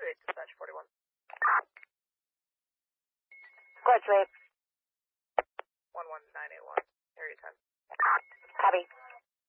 dispatch 41. Squad Wave. 11981, area 10. Copy.